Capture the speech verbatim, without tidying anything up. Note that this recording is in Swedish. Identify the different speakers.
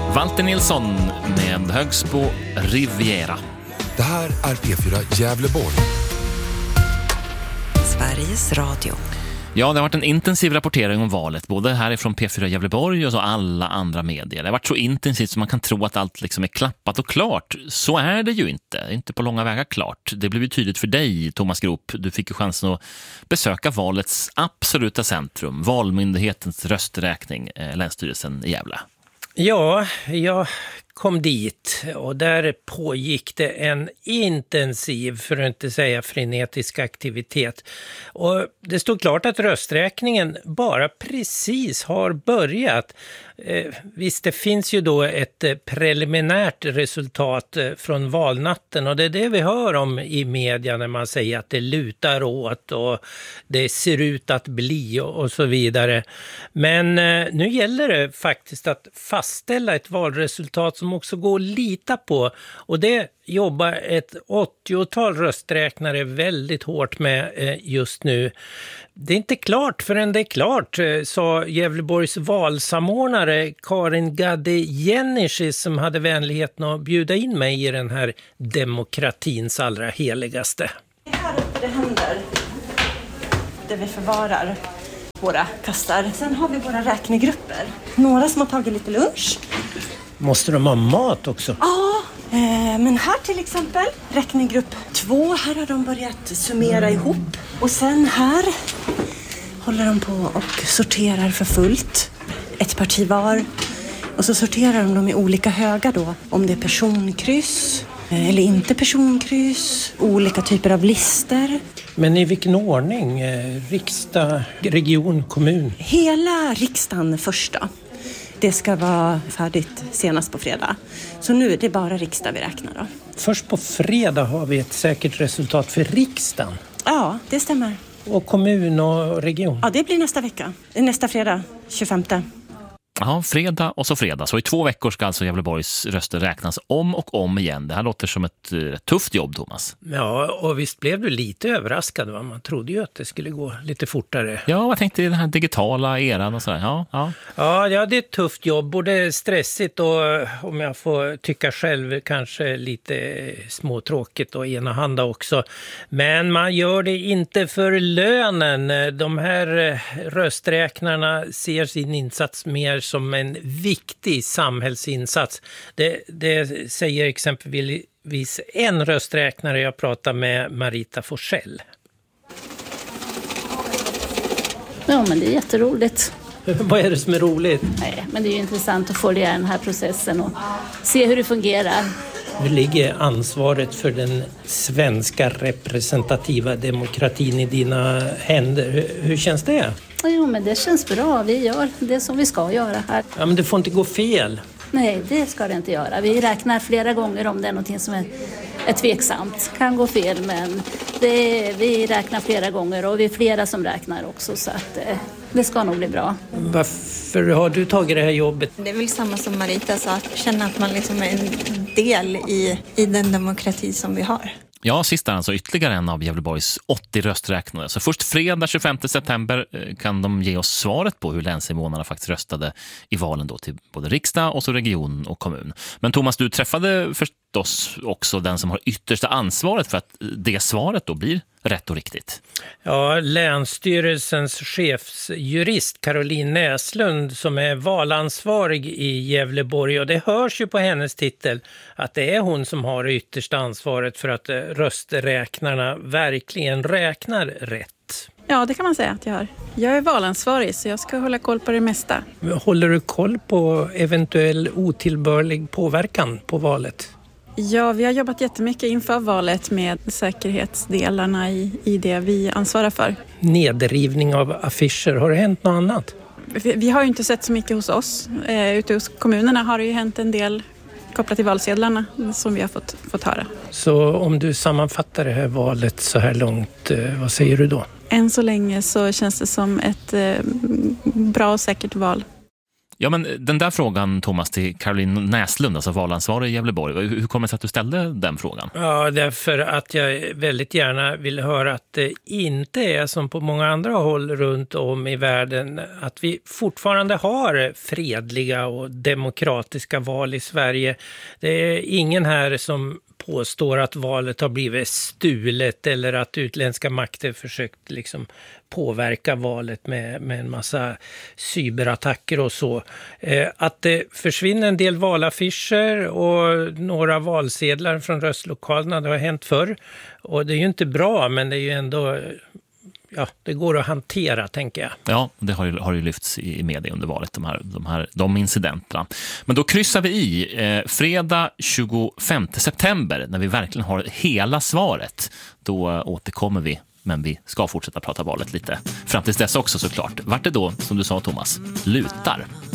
Speaker 1: Walter Nilsson med Högsbo Riviera.
Speaker 2: Det här är P fyra Gävleborg.
Speaker 3: Sveriges Radio.
Speaker 1: Ja, det har varit en intensiv rapportering om valet, både härifrån P fyra Gävleborg och så alla andra medier. Det har varit så intensivt så man kan tro att allt liksom är klappat och klart. Så är det ju inte. Inte på långa vägar klart. Det blev ju tydligt för dig, Thomas Grop. Du fick ju chansen att besöka valets absoluta centrum, Valmyndighetens rösträkning, eh, Länsstyrelsen i Gävle.
Speaker 4: Ja, jag kom dit och där pågick det en intensiv, för att inte säga frenetisk aktivitet. Och det stod klart att rösträkningen bara precis har börjat. Eh, visst, det finns ju då ett eh, preliminärt resultat eh, från valnatten och det är det vi hör om i media när man säger att det lutar åt och det ser ut att bli och, och så vidare. Men eh, nu gäller det faktiskt att fastställa ett valresultat som också går att lita på, och det jobbar ett åttiotal rösträknare väldigt hårt med eh, just nu. Det är inte klart förrän det är klart, eh, sa Gävleborgs valsamordnare Karin Gadde-Jennisch, som hade vänligheten att bjuda in mig i den här demokratins allra heligaste.
Speaker 5: Här uppe det händer, där vi förvarar våra kastar. Sen har vi våra räknegrupper. Några som har tagit lite lunch.
Speaker 4: Måste de ha mat också?
Speaker 5: Ja, eh, men här till exempel, räknegrupp två, här har de börjat summera mm. ihop. Och sen här håller de på och sorterar för fullt. Ett parti var. Och så sorterar de dem i olika högar då. Om det är personkryss eh, eller inte personkryss. Olika typer av lister.
Speaker 4: Men i vilken ordning? Eh, riksdag, region, kommun?
Speaker 5: Hela riksdagen första. Det ska vara färdigt senast på fredag. Så nu är det bara riksdag vi räknar då.
Speaker 4: Först på fredag har vi ett säkert resultat för riksdagen.
Speaker 5: Ja, det stämmer.
Speaker 4: Och kommun och region?
Speaker 5: Ja, det blir nästa vecka. Nästa fredag, tjugofemte.
Speaker 1: Ja, fredag och så fredag. Så i två veckor ska alltså Gävleborgs röster räknas om och om igen. Det här låter som ett uh, tufft jobb, Thomas.
Speaker 4: Ja, och visst blev du lite överraskad, va? Man trodde ju att det skulle gå lite fortare.
Speaker 1: Ja, jag tänkte i den här digitala eran och sådär. Ja, ja.
Speaker 4: Ja, ja, det är ett tufft jobb. Både stressigt och, om jag får tycka själv, kanske lite småtråkigt och enahanda också. Men man gör det inte för lönen. De här rösträknarna ser sin insats mer som en viktig samhällsinsats. Det, det säger exempelvis en rösträknare jag pratar med, Marita Forsell.
Speaker 6: Ja, men det är jätteroligt.
Speaker 4: Vad är det som är roligt?
Speaker 6: Nej, men det är ju intressant att följa den här processen och se hur det fungerar.
Speaker 4: Hur ligger ansvaret för den svenska representativa demokratin i dina händer? Hur, hur känns det?
Speaker 6: Jo, men det känns bra. Vi gör det som vi ska göra här.
Speaker 4: Ja, men det får inte gå fel.
Speaker 6: Nej, det ska det inte göra. Vi räknar flera gånger om det är något som är, är tveksamt. Kan gå fel, men det, vi räknar flera gånger och vi är flera som räknar också, så att eh, det ska nog bli bra.
Speaker 4: Varför har du tagit det här jobbet?
Speaker 7: Det är väl samma som Marita sa, att känna att man liksom är en del i, i den demokrati som vi har.
Speaker 1: Ja, sist är alltså ytterligare en av Gävleborgs åttio rösträknare. Så först fredag tjugofemte september kan de ge oss svaret på hur länsinvånarna faktiskt röstade i valen då till både riksdag och så region och kommun. Men Thomas, du träffade förstås också den som har yttersta ansvaret för att det svaret då blir rätt och riktigt.
Speaker 4: Ja, Länsstyrelsens chefsjurist Caroline Näslund, som är valansvarig i Gävleborg, och det hörs ju på hennes titel att det är hon som har det yttersta ansvaret för att rösträknarna verkligen räknar rätt.
Speaker 8: Ja, det kan man säga att jag har. Jag är valansvarig, så jag ska hålla koll på det mesta.
Speaker 4: Håller du koll på eventuell otillbörlig påverkan på valet?
Speaker 8: Ja, vi har jobbat jättemycket inför valet med säkerhetsdelarna i, i det vi ansvarar för.
Speaker 4: Nedrivning av affischer, har det hänt något annat?
Speaker 8: Vi, vi har ju inte sett så mycket hos oss. Eh, ute hos kommunerna har det ju hänt en del kopplat till valsedlarna som vi har fått, fått höra.
Speaker 4: Så om du sammanfattar det här valet så här långt, vad säger du då?
Speaker 8: Än så länge så känns det som ett eh, bra och säkert val.
Speaker 1: Ja, men den där frågan, Thomas, till Caroline Näslund, alltså valansvarig i Gävleborg. Hur kommer det sig att du ställde den frågan?
Speaker 4: Ja, därför att jag väldigt gärna vill höra att det inte är som på många andra håll runt om i världen, att vi fortfarande har fredliga och demokratiska val i Sverige. Det är ingen här som påstår att valet har blivit stulet eller att utländska makter försökt liksom påverka valet med, med en massa cyberattacker och så. Eh, att det försvinner en del valaffischer och några valsedlar från röstlokalerna, det har hänt förr. Och det är ju inte bra, men det är ju ändå... Ja, det går att hantera, tänker jag.
Speaker 1: Ja, det har ju, har ju lyfts i media under valet, de här, de här de incidenterna. Men då kryssar vi i eh, fredag tjugofemte september, när vi verkligen har hela svaret. Då eh, återkommer vi, men vi ska fortsätta prata valet lite. Fram tills dess också såklart. Vart det då, som du sa Thomas, lutar.